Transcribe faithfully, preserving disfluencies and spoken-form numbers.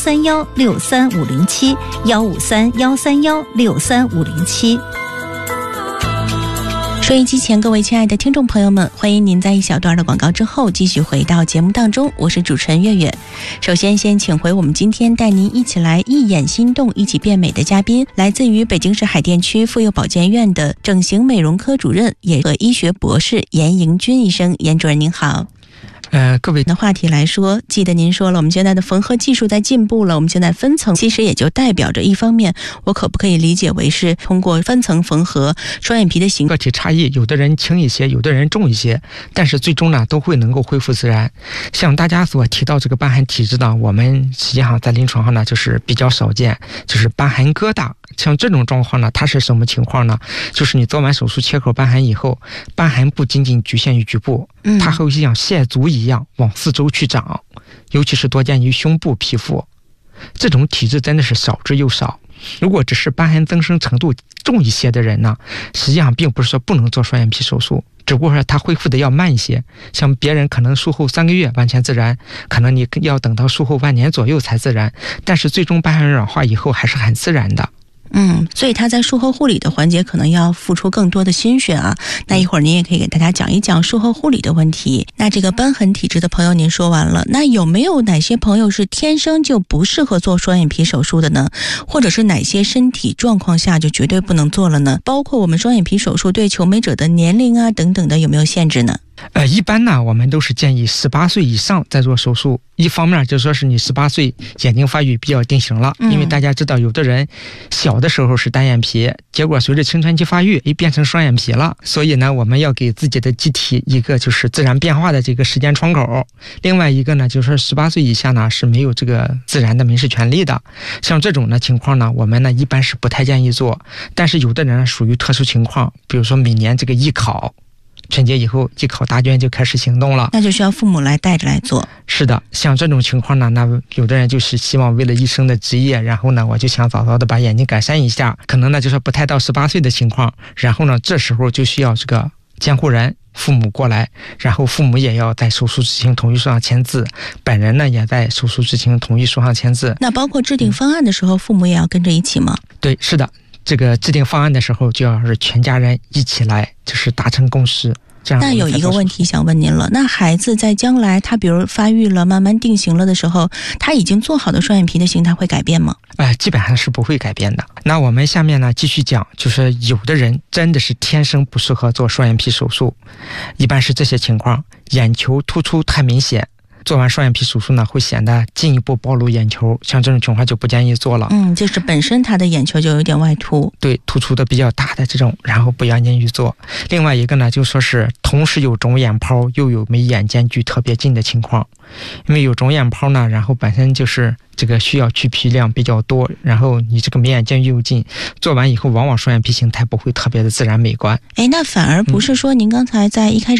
三幺六三五零七，幺五三幺三幺六三五零七。 收音机前各位亲爱的听众朋友们，欢迎您在一小段的广告之后继续回到节目当中，我是主持人月月。首先先请回我们今天带您一起来一眼心动一起变美的嘉宾，来自于北京市海淀区妇幼保健院的整形美容科主任也和医学博士严迎军医生。严主任您好。 呃，各位的话题来说，记得您说了，我们现在的缝合技术在进步了，我们现在分层其实也就代表着一方面，我可不可以理解为是通过分层缝合双眼皮的形个体差异，有的人轻一些，有的人重一些，但是最终呢都会能够恢复自然。像大家所提到这个瘢痕体质呢，我们实际上在临床上呢就是比较少见，就是瘢痕疙瘩。像这种状况呢，它是什么情况呢？就是你做完手术切口瘢痕以后，瘢痕不仅仅局限于局部，它会像蟹足一样往四周去长，尤其是多见于胸部皮肤。这种体质真的是少之又少。如果只是瘢痕增生程度重一些的人呢，实际上并不是说不能做双眼皮手术，只不过说它恢复的要慢一些。像别人可能术后三个月完全自然，可能你要等到术后半年左右才自然，但是最终瘢痕软化以后还是很自然的。 嗯，所以他在术后护理的环节可能要付出更多的心血啊。那一会儿您也可以给大家讲一讲术后护理的问题。那这个瘢痕体质的朋友您说完了，那有没有哪些朋友是天生就不适合做双眼皮手术的呢？或者是哪些身体状况下就绝对不能做了呢？包括我们双眼皮手术对求美者的年龄啊等等的有没有限制呢？ 呃，一般呢，我们都是建议十八岁以上再做手术。一方面就说是你十八岁眼睛发育比较定型了，因为大家知道有的人小的时候是单眼皮，结果随着青春期发育，诶，变成双眼皮了。所以呢，我们要给自己的机体一个就是自然变化的这个时间窗口。另外一个呢，就是说十八岁以下呢是没有这个自然的民事权利的。像这种的情况呢，我们呢一般是不太建议做。但是有的人属于特殊情况，比如说每年这个艺考。春节以后艺考答卷就开始行动了， 那就需要父母来带着来做。 是的，像这种情况呢，那有的人就是希望为了医生的职业，然后呢我就想早早的把眼睛改善一下，可能呢就是不太到十八岁的情况，然后呢这时候就需要这个监护人父母过来，然后父母也要在手术执行同意书上签字，本人呢也在手术执行同意书上签字。 那包括制定方案的时候、嗯、父母也要跟着一起吗？ 对，是的，这个制定方案的时候就要是全家人一起来，就是达成共识。 那有一个问题想问您了，那孩子在将来他比如发育了慢慢定型了的时候，他已经做好的双眼皮的形态会改变吗？ 哎、呃，基本上是不会改变的。那我们下面呢继续讲，就是有的人真的是天生不适合做双眼皮手术，一般是这些情况：眼球突出太明显，做完双眼皮手术呢会显得进一步暴露眼球，像这种情况就不建议做了。 嗯，就是本身他的眼球就有点外凸， 对，突出的比较大的这种，然后不建议于做。另外一个呢就说是同时有肿眼泡又有眉眼间距特别近的情况，因为有肿眼泡呢，然后本身就是这个需要去皮量比较多，然后你这个眉眼间距又近，做完以后往往双眼皮形态不会特别的自然美观。 哎，那反而不是说您刚才在一开始